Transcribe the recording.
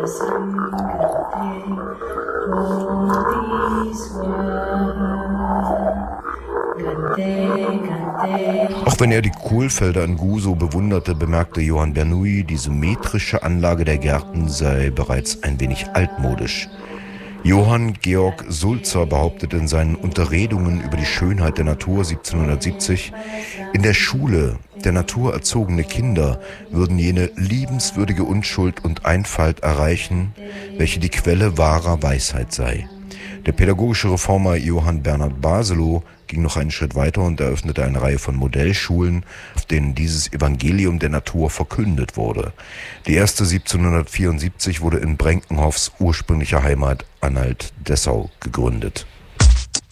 Auch wenn er die Kohlfelder in Gusow bewunderte, bemerkte Johann Bernoulli, die symmetrische Anlage der Gärten sei bereits ein wenig altmodisch. Johann Georg Sulzer behauptet in seinen Unterredungen über die Schönheit der Natur 1770, in der Schule der Natur erzogene Kinder würden jene liebenswürdige Unschuld und Einfalt erreichen, welche die Quelle wahrer Weisheit sei. Der pädagogische Reformer Johann Bernhard Baselow ging noch einen Schritt weiter und eröffnete eine Reihe von Modellschulen, auf denen dieses Evangelium der Natur verkündet wurde. Die erste 1774 wurde in Brenkenhoffs ursprünglicher Heimat Anhalt-Dessau gegründet.